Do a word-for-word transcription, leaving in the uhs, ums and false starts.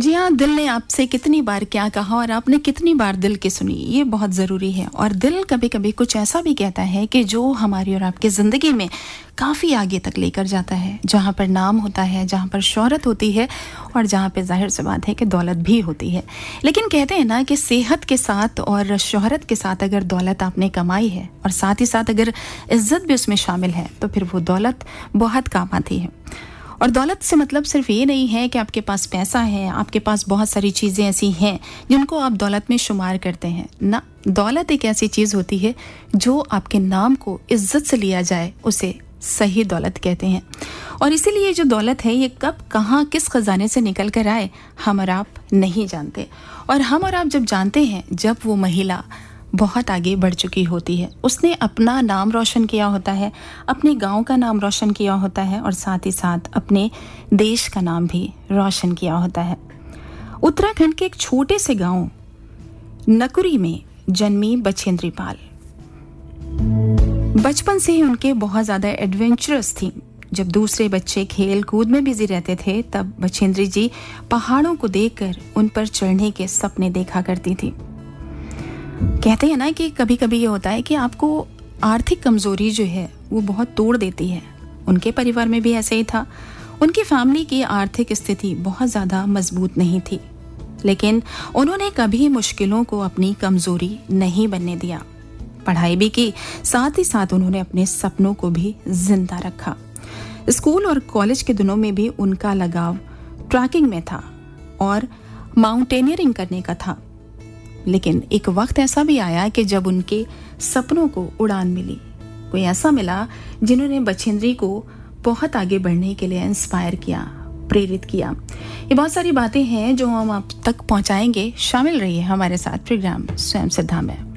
जी हाँ, दिल ने आपसे कितनी बार क्या कहा और आपने कितनी बार दिल की सुनी, ये बहुत ज़रूरी है। और दिल कभी कभी कुछ ऐसा भी कहता है कि जो हमारी और आपकी ज़िंदगी में काफ़ी आगे तक लेकर जाता है, जहाँ पर नाम होता है, जहाँ पर शोहरत होती है और जहाँ पे जाहिर सी बात है कि दौलत भी होती है। लेकिन कहते हैं ना कि सेहत के साथ और शोहरत के साथ अगर दौलत आपने कमाई है और साथ ही साथ अगर इज़्ज़त भी उसमें शामिल है तो फिर वो दौलत बहुत काम आती है। और दौलत से मतलब सिर्फ ये नहीं है कि आपके पास पैसा है, आपके पास बहुत सारी चीज़ें ऐसी हैं जिनको आप दौलत में शुमार करते हैं ना। दौलत एक ऐसी चीज़ होती है जो आपके नाम को इज्जत से लिया जाए, उसे सही दौलत कहते हैं। और इसीलिए जो दौलत है ये कब कहाँ किस खजाने से निकल कर आए हम और आप नहीं जानते। और हम और आप जब जानते हैं जब वो महिला बहुत आगे बढ़ चुकी होती है, उसने अपना नाम रोशन किया होता है, अपने गांव का नाम रोशन किया होता है और साथ ही साथ अपने देश का नाम भी रोशन किया होता है। उत्तराखंड के एक छोटे से गांव नकुरी में जन्मी बछेंद्री पाल बचपन से ही उनके बहुत ज़्यादा एडवेंचरस थी। जब दूसरे बच्चे खेल कूद में बिजी रहते थे तब बछेंद्री जी पहाड़ों को देखकर उन पर चढ़ने के सपने देखा करती थी। कहते हैं ना कि कभी कभी ये होता है कि आपको आर्थिक कमजोरी जो है वो बहुत तोड़ देती है। उनके परिवार में भी ऐसे ही था। उनकी फैमिली की आर्थिक स्थिति बहुत ज़्यादा मजबूत नहीं थी, लेकिन उन्होंने कभी मुश्किलों को अपनी कमजोरी नहीं बनने दिया। पढ़ाई भी की, साथ ही साथ उन्होंने अपने सपनों को भी जिंदा रखा। स्कूल और कॉलेज के दिनों में भी उनका लगाव ट्रैकिंग में था और माउंटेनियरिंग करने का था। लेकिन एक वक्त ऐसा भी आया कि जब उनके सपनों को उड़ान मिली। कोई ऐसा मिला जिन्होंने बछेंद्री को बहुत आगे बढ़ने के लिए इंस्पायर किया, प्रेरित किया। ये बहुत सारी बातें हैं जो हम आप तक पहुंचाएंगे। शामिल रहिए हमारे साथ प्रोग्राम स्वयं सिद्धा में।